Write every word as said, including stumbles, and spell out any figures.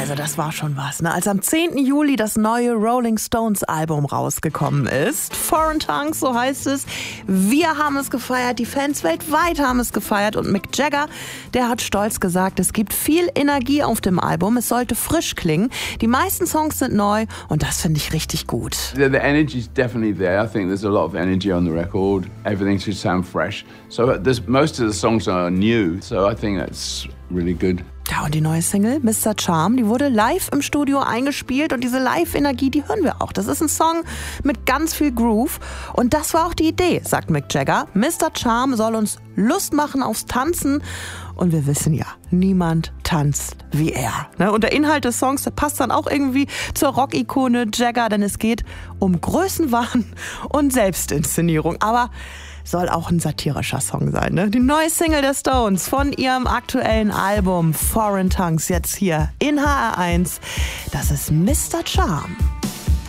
Also das war schon was, ne? Als am zehnten Juli das neue Rolling Stones Album rausgekommen ist, Foreign Tongues, so heißt es, wir haben es gefeiert, die Fans weltweit haben es gefeiert und Mick Jagger, der hat stolz gesagt, es gibt viel Energie auf dem Album, es sollte frisch klingen, die meisten Songs sind neu und das finde ich richtig gut. The, the energy is definitely there. I think there's a lot of energy on the record. Everything should sound fresh. So there's, most of the songs are new, so I think that's really good. Ja, und die neue Single, Mister Charm, die wurde live im Studio eingespielt und diese Live-Energie, die hören wir auch. Das ist ein Song mit ganz viel Groove und das war auch die Idee, sagt Mick Jagger. Mister Charm soll uns Lust machen aufs Tanzen und wir wissen ja, niemand tanzt wie er. Ne? Und der Inhalt des Songs, der passt dann auch irgendwie zur Rock-Ikone Jagger, denn es geht um Größenwahn und Selbstinszenierung. Aber soll auch ein satirischer Song sein, ne? Die neue Single der Stones von ihrem aktuellen Album Foreign Tongues jetzt hier in H R eins. Das ist Mister Charm.